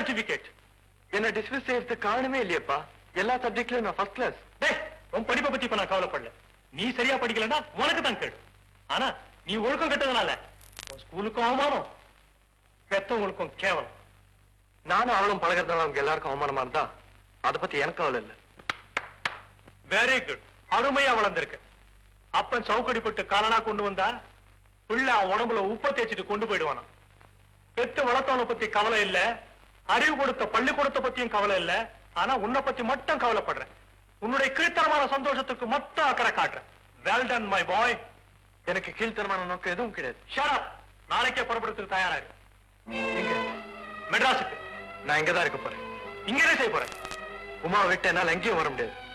Certificate. என்ன dismiss செய்யறதுக்கு காரணமே இல்லையப்பா. எல்லா சப்ஜெக்ட்லயும் நான் ஃபர்ஸ்ட் கிளாஸ். டேய், உன் படிப்பை பத்தி இப்ப நான் கவலைப்படல. நீ சரியா படிக்கலன்னா உனக்கு தான் கேடு. ஆனா நீ ஒழுக்கம் கெட்டதுனால உன் ஸ்கூலுக்கும் அவமானம், பெத்தவங்களுக்கும் கேவலம். நானும் அவளும் பழகிறதுனால அவங்க எல்லாருக்கும் அவமானமா இருந்தா அதை பத்தி எனக்கு கவலை இல்லை. Very good. அருமையா வளர்ந்திருக்கு. அப்பன் சவுக்கடிப்பட்டு காலனா கொண்டு வந்தா பிள்ளை உடம்புல உப்ப தேய்ச்சிட்டு கொண்டு போயிடுவானா. பெத்து வளர்த்தவனை பத்தி கவலை இல்ல, அறிவு கொடுத்த பள்ளிக்கூடத்தை பத்தியும் கவலை இல்ல. ஆனா உன்னை பத்தி மட்டும் கவலைப்படுறேன். உன்னுடைய கீழ்த்தரமான சந்தோஷத்துக்கு மட்டும் அக்கறை காட்டுறேன். Well done my boy. எனக்கு கீழ்த்தரமான நோக்கம் எதுவும் கிடையாது. Shut up. நாளைக்கே புறப்படுறதுக்கு தயாராகு. எங்க? மெட்ராஸுக்கு. நான் இங்கதான் இருக்க போறேன். இங்கதான் செய்ய போறேன். உமா விட்டு என்னால எங்கேயும் வர முடியாது.